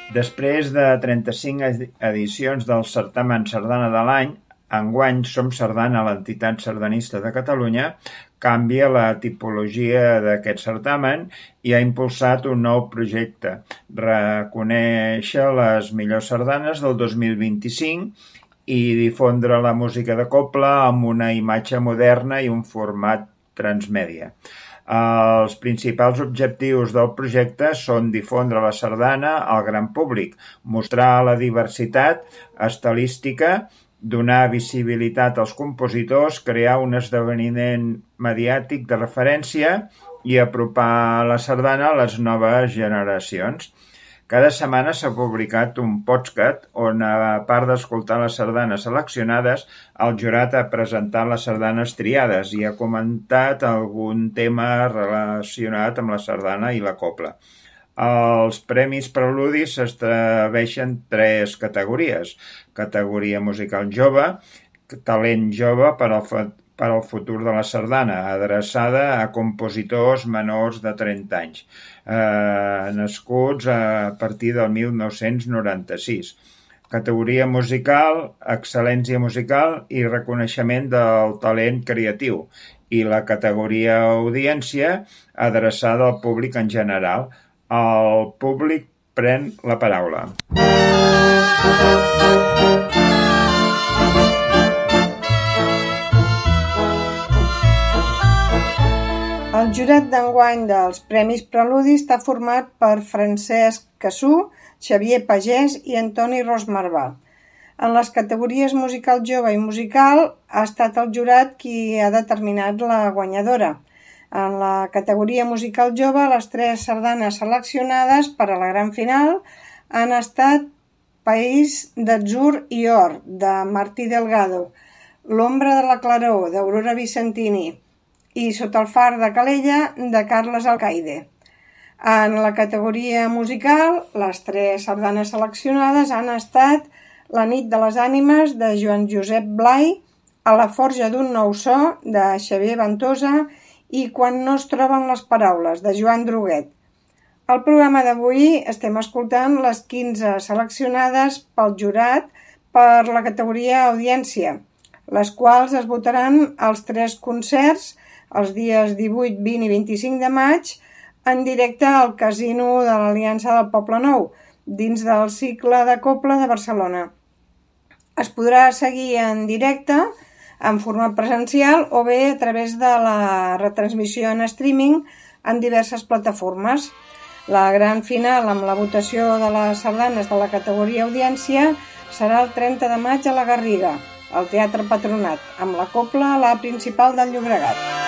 Després de 35 edicions del certamen Sardana de l'any, enguany Som Sardana, l'entitat sardanista de Catalunya, canvia la tipologia d'aquest certamen i ha impulsat un nou projecte, reconèixer les millors sardanes del 2025 i difondre la música de cobla amb una imatge moderna i un format transmèdia. Els principals objectius del projecte són difondre la sardana al gran públic, mostrar la diversitat estilística, donar visibilitat als compositors, crear un esdeveniment mediàtic de referència i apropar la sardana a les noves generacions. Cada setmana s'ha publicat un podcast on, a part d'escoltar les sardanes seleccionades, el jurat ha presentat les sardanes triades i ha comentat algun tema relacionat amb la sardana i la cobla. Els premis Preludis s'estableixen 3 categories. Categoria musical jove, talent jove per al futur de la sardana, adreçada a compositors menors de 30 anys, nascuts a partir del 1996. Categoria musical, excel·lència musical i reconeixement del talent creatiu. I la categoria audiència, adreçada al públic en general. El públic pren la paraula. El jurat d'enguany dels Premis Preludis està format per Francesc Cassú, Xavier Pagès i Antoni Ros-Marvà. En les categories musical jove i musical ha estat el jurat qui ha determinat la guanyadora. En la categoria musical jove, les 3 sardanes seleccionades per a la gran final han estat País d'Atzur i Or, de Martí Delgado, L'ombra de la claror, d'Aurora Vicentini, i Sota el far de Calella, de Carles Alcaide. En la categoria musical, les 3 sardanes seleccionades han estat La nit de les ànimes, de Joan Josep Blai, A la forja d'un nou so, de Xavier Ventosa, i Quan no es troben les paraules, de Joan Droguet. Al programa d'avui estem escoltant les 15 seleccionades pel jurat per la categoria audiència, les quals es votaran als 3 concerts els dies 18, 20 i 25 de maig en directe al Casino de l'Aliança del Poble Nou, dins del cicle de cobla de Barcelona. Es podrà seguir en directe en format presencial o bé a través de la retransmissió en streaming en diverses plataformes. La gran final amb la votació de les sardanes de la categoria audiència serà el 30 de maig a la Garriga, al Teatre Patronat, amb la cobla a la principal del Llobregat.